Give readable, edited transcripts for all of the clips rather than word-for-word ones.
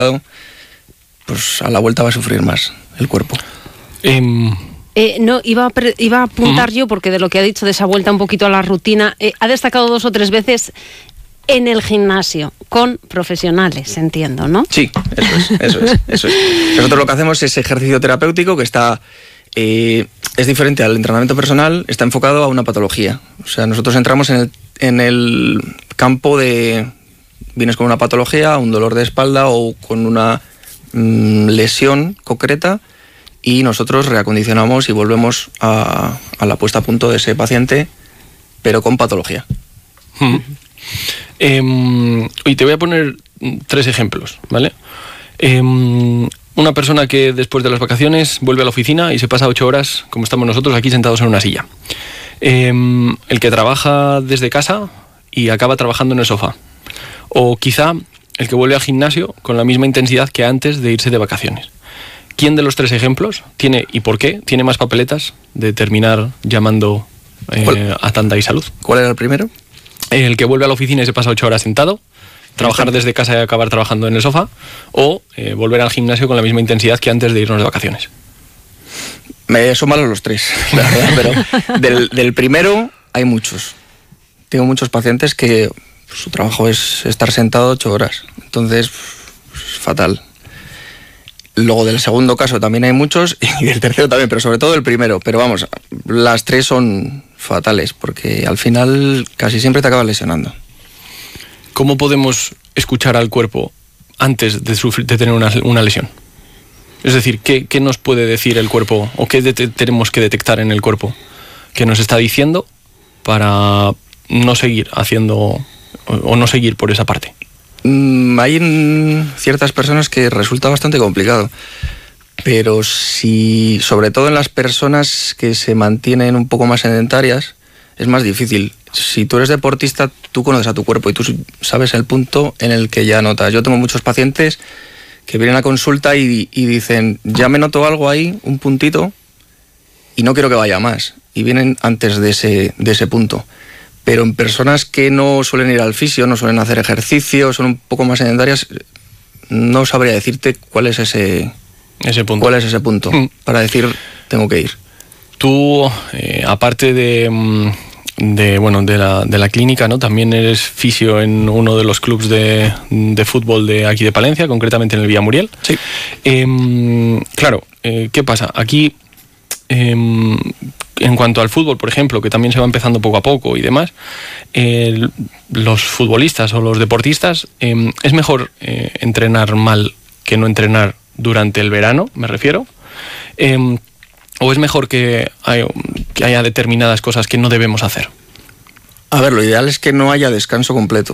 pues a la vuelta va a sufrir más el cuerpo. No, iba a apuntar yo, porque de lo que ha dicho de esa vuelta un poquito a la rutina, ha destacado 2 o 3 veces en el gimnasio, con profesionales, entiendo, ¿no? Sí, eso es. Nosotros lo que hacemos es ejercicio terapéutico que está... es diferente al entrenamiento personal, está enfocado a una patología. O sea, nosotros entramos en el campo de... Vienes con una patología, un dolor de espalda o con una lesión concreta, y nosotros reacondicionamos y volvemos a la puesta a punto de ese paciente, pero con patología. Y te voy a poner 3 ejemplos, ¿vale? Una persona que después de las vacaciones vuelve a la oficina y se pasa 8 horas, como estamos nosotros aquí sentados en una silla. El que trabaja desde casa y acaba trabajando en el sofá. O quizá el que vuelve al gimnasio con la misma intensidad que antes de irse de vacaciones. ¿Quién de los 3 ejemplos tiene, y por qué, tiene más papeletas de terminar llamando a Tanda y Salud? ¿Cuál era el primero? El que vuelve a la oficina y se pasa 8 horas sentado, trabajar desde casa y acabar trabajando en el sofá, o volver al gimnasio con la misma intensidad que antes de irnos de vacaciones. Son malos los 3, la verdad, pero del primero hay muchos. Tengo muchos pacientes que su trabajo es estar sentado 8 horas, entonces es fatal. Luego del segundo caso también hay muchos, y del tercero también, pero sobre todo el primero. Pero vamos, las 3 son fatales, porque al final casi siempre te acabas lesionando. ¿Cómo podemos escuchar al cuerpo antes de tener una lesión? Es decir, ¿qué nos puede decir el cuerpo, o qué tenemos que detectar en el cuerpo que nos está diciendo para no seguir haciendo o no seguir por esa parte? Hay ciertas personas que resulta bastante complicado, pero sobre todo en las personas que se mantienen un poco más sedentarias, es más difícil. Si tú eres deportista, tú conoces a tu cuerpo y tú sabes el punto en el que ya notas. Yo tengo muchos pacientes que vienen a consulta y dicen, ya me noto algo ahí, un puntito, y no quiero que vaya más. Y vienen antes de ese punto. Pero en personas que no suelen ir al fisio, no suelen hacer ejercicio, son un poco más sedentarias, no sabría decirte cuál es ese punto. ¿Cuál es ese punto para decir, tengo que ir? Tú, aparte de la clínica, ¿no? También eres fisio en uno de los clubs de fútbol de aquí de Palencia, concretamente en el Villa Muriel. Sí. Claro, ¿qué pasa? Aquí, en cuanto al fútbol, por ejemplo, que también se va empezando poco a poco y demás, los futbolistas o los deportistas, es mejor entrenar mal que no entrenar durante el verano, me refiero. ¿O es mejor que haya determinadas cosas que no debemos hacer? A ver, lo ideal es que no haya descanso completo.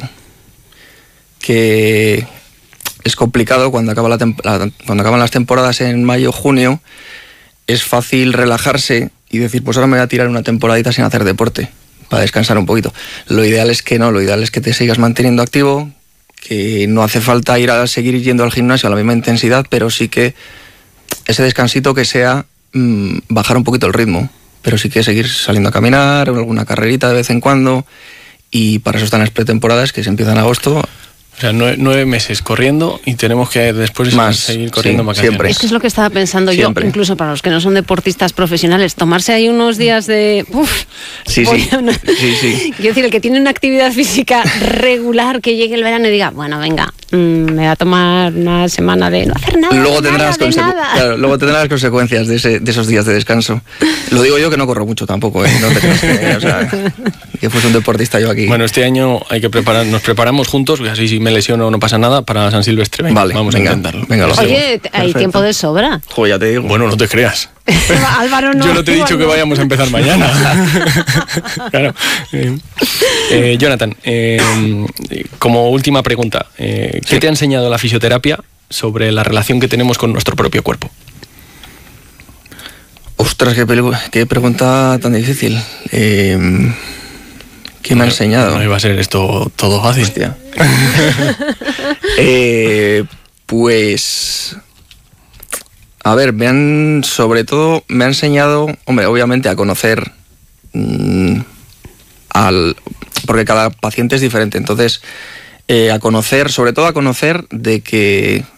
Que es complicado cuando acaban las temporadas en mayo, junio. Es fácil relajarse y decir, pues ahora me voy a tirar una temporadita sin hacer deporte, para descansar un poquito. Lo ideal es que no, lo ideal es que te sigas manteniendo activo, que no hace falta seguir yendo al gimnasio a la misma intensidad, pero sí que ese descansito que sea bajar un poquito el ritmo, pero sí que seguir saliendo a caminar, o alguna carrerita de vez en cuando, y para eso están las pretemporadas que se empiezan en agosto. O sea, 9 meses corriendo y tenemos que después seguir corriendo más. Siempre. Es que es lo que estaba pensando siempre. Yo, incluso para los que no son deportistas profesionales, tomarse ahí unos días de... Sí. Quiero decir, el que tiene una actividad física regular, que llegue el verano y diga, bueno, venga, me voy a tomar una semana de no hacer nada. Luego tendrás las consecuencias de esos días de descanso. Lo digo yo, que no corro mucho tampoco, no te creas que fuese un deportista yo aquí. Bueno, este año nos preparamos juntos, así si me lesiono no pasa nada, para San Silvestre. Venga, vamos a intentarlo. Oye, hay tiempo de sobra. Joder, ya te digo. Bueno, no te creas. Álvaro, no. Yo no te he dicho que vayamos a empezar mañana. Claro. Jonathan, como última pregunta, ¿qué te ha enseñado la fisioterapia sobre la relación que tenemos con nuestro propio cuerpo? Ostras, qué pregunta tan difícil. ¿Qué me ha enseñado? No iba a ser esto todo fácil. Hostia. Pues... A ver, sobre todo me ha enseñado, hombre, obviamente a conocer porque cada paciente es diferente, entonces sobre todo a conocer de que